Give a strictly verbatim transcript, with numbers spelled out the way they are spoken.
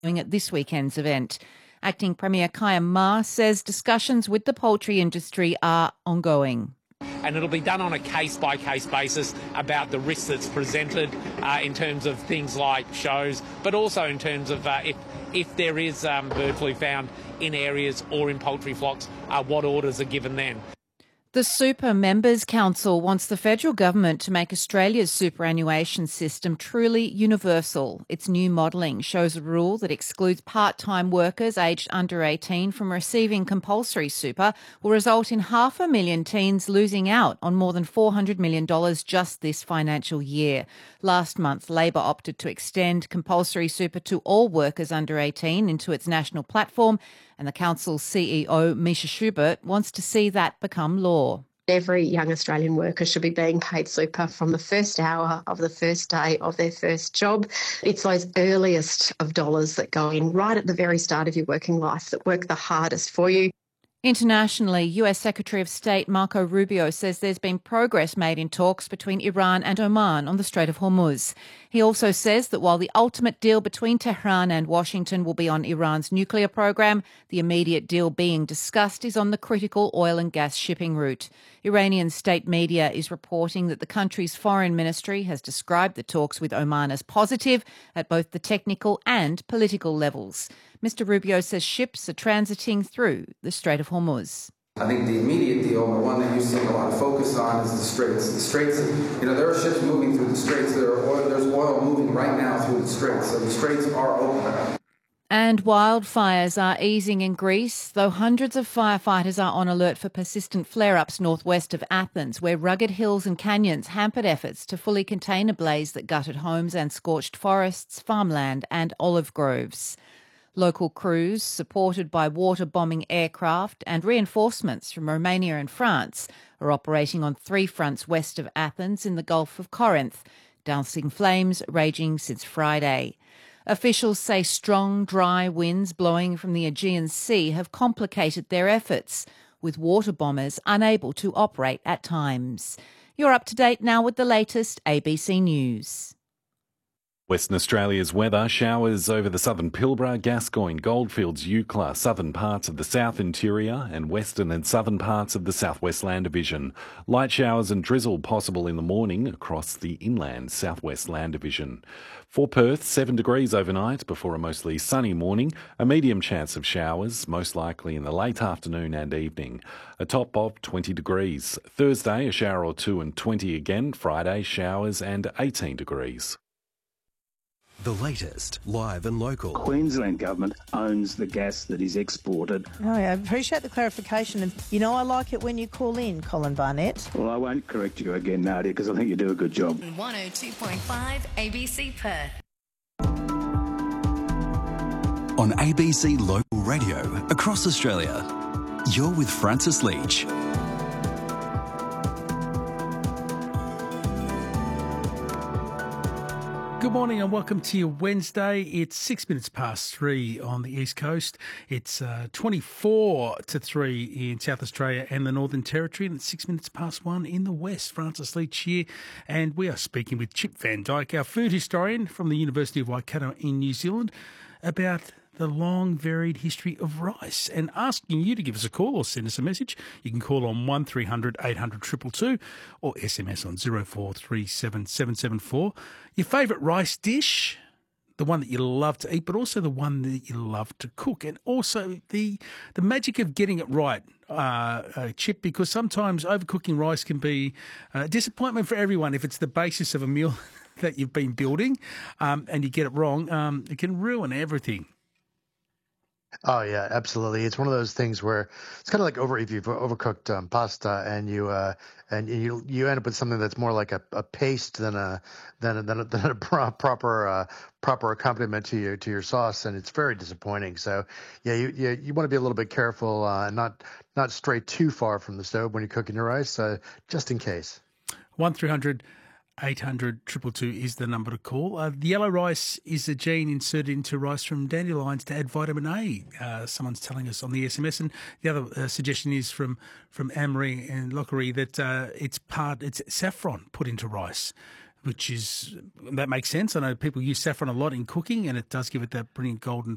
at this weekend's event. Acting Premier Kaya Ma says discussions with the poultry industry are ongoing. And it'll be done on a case-by-case basis about the risk that's presented uh, in terms of things like shows, but also in terms of uh, if, if there is um, bird flu found in areas or in poultry flocks, uh, what orders are given then. The Super Members Council wants the federal government to make Australia's superannuation system truly universal. Its new modelling shows a rule that excludes part-time workers aged under eighteen from receiving compulsory super will result in half a million teens losing out on more than four hundred million dollars just this financial year. Last month, Labor opted to extend compulsory super to all workers under eighteen into its national platform, and the council's C E O, Misha Schubert, wants to see that become law. Every young Australian worker should be being paid super from the first hour of the first day of their first job. It's those earliest of dollars that go in right at the very start of your working life that work the hardest for you. Internationally, U S Secretary of State Marco Rubio says there's been progress made in talks between Iran and Oman on the Strait of Hormuz. He also says that while the ultimate deal between Tehran and Washington will be on Iran's nuclear program, the immediate deal being discussed is on the critical oil and gas shipping route. Iranian state media is reporting that the country's foreign ministry has described the talks with Oman as positive at both the technical and political levels. Mister Rubio says ships are transiting through the Strait of Hormuz. I think the immediate deal, the one that you're seeing a lot of focus on, is the Straits. The Straits, you know, there are ships moving through the Straits. There are oil, there's oil moving right now through the Straits. So the Straits are open. And wildfires are easing in Greece, though hundreds of firefighters are on alert for persistent flare-ups northwest of Athens, where rugged hills and canyons hampered efforts to fully contain a blaze that gutted homes and scorched forests, farmland and olive groves. Local crews, supported by water-bombing aircraft and reinforcements from Romania and France, are operating on three fronts west of Athens in the Gulf of Corinth, dousing flames raging since Friday. Officials say strong, dry winds blowing from the Aegean Sea have complicated their efforts, with water bombers unable to operate at times. You're up to date now with the latest A B C News. Western Australia's weather: showers over the southern Pilbara, Gascoyne, Goldfields, Eucla, southern parts of the south interior and western and southern parts of the southwest land division. Light showers and drizzle possible in the morning across the inland southwest land division. For Perth, seven degrees overnight before a mostly sunny morning. A medium chance of showers, most likely in the late afternoon and evening. A top of twenty degrees. Thursday, a shower or two and twenty again. Friday, showers and eighteen degrees. The latest, live and local. Queensland Government owns the gas that is exported. Oh, I appreciate the clarification. And, you know, I like it when you call in, Colin Barnett. Well, I won't correct you again, Nadia, because I think you do a good job. one oh two point five A B C Perth. On A B C Local Radio across Australia, you're with Francis Leach. Good morning and welcome to your Wednesday. It's six minutes past three on the East Coast. It's uh, twenty-four to three in South Australia and the Northern Territory, and it's six minutes past one in the West. Francis Leach here, and we are speaking with Chip Van Dyke, our food historian from the University of Waikato in New Zealand, about the long, varied history of rice, and asking you to give us a call or send us a message. You can call on one three hundred eight hundred two two two or S M S on zero four three seven seven seven four. Your favourite rice dish, the one that you love to eat, but also the one that you love to cook, and also the the magic of getting it right, uh, uh, Chip, because sometimes overcooking rice can be a disappointment for everyone if it's the basis of a meal that you've been building, um, and you get it wrong. Um, it can ruin everything. Oh yeah, absolutely. It's one of those things where it's kind of like over if you've overcooked um, pasta and you uh, and you you end up with something that's more like a, a paste than a than a, than a, than a pro- proper uh, proper accompaniment to your to your sauce, and it's very disappointing. So yeah, you you, you want to be a little bit careful, uh, not not stray too far from the stove when you're cooking your rice, uh, just in case. One three hundred. eight hundred two two two is the number to call. Uh, the yellow rice is a gene inserted into rice from dandelions to add vitamin A. Uh, someone's telling us on the S M S. And the other uh, suggestion is from from Amory and Lockery that uh, it's part it's saffron put into rice, which is that makes sense. I know people use saffron a lot in cooking, and it does give it that brilliant golden